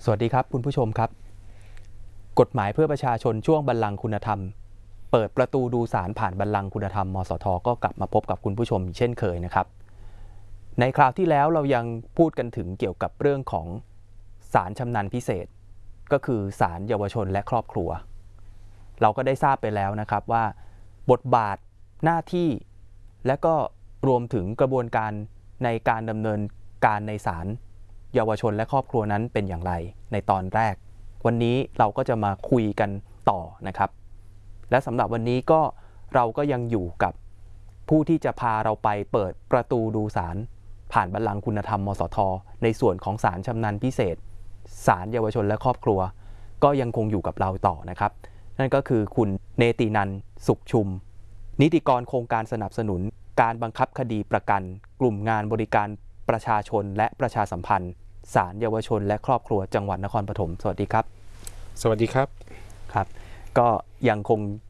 สวัสดีครับคุณผู้ชมครับกฎหมายเพื่อประชาชนช่วงบัลลังก์คุณธรรมเปิดประตูดูศาลผ่านบัลลังก์คุณธรรมมสทก็กลับมาพบกับคุณผู้ชมเช่นเคยนะครับในคราวที่แล้วเรายังพูดกันถึงเกี่ยวกับเรื่องของศาลชำนาญพิเศษก็คือศาลเยาวชนและครอบครัวเราก็ได้ทราบไปแล้วนะครับว่าบทบาทหน้าที่และก็รวมถึงกระบวนการในการดำเนินการในศาลเยาวชนและครอบครัวนั้นเป็นอย่างไรในตอนแรกวันนี้เราก็จะมาคุยกันต่อนะครับและสำหรับวันนี้ก็เราก็ยังอยู่กับผู้ที่จะพาเราไปเปิดประตูดูศาลผ่านบัลลังก์คุณธรรมมสทในส่วนของศาลชำนาญพิเศษศาลเยาวชนและครอบครัวก็ยังคงอยู่กับเราต่อนะครับนั่นก็คือคุณเนตินันท์สุขชุมนิติกรโครงการสนับสนุนการบังคับคดีประกันกลุ่มงานบริการประชาชนและประชาสัมพันธ์ศาลเยาวชนและครอบครัวจังหวัดนครปฐมสวัสดีครับสวัสดีครับครับก็ยังคง